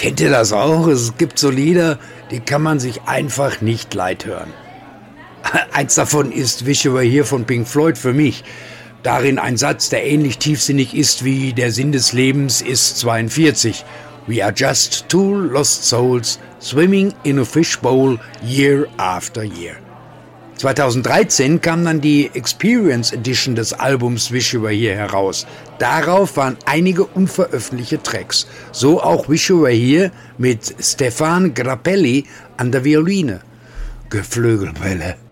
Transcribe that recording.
Kennt ihr das auch? Es gibt so Lieder, die kann man sich einfach nicht leid hören. Eins davon ist Wish You Were Here von Pink Floyd für mich. Darin ein Satz, der ähnlich tiefsinnig ist wie der Sinn des Lebens ist 42. We are just two lost souls swimming in a fishbowl year after year. 2013 kam dann die Experience Edition des Albums Wish You Were Here heraus. Darauf waren einige unveröffentlichte Tracks. So auch Wish You Were Here mit Stefan Grappelli an der Violine. Geflügelbälle.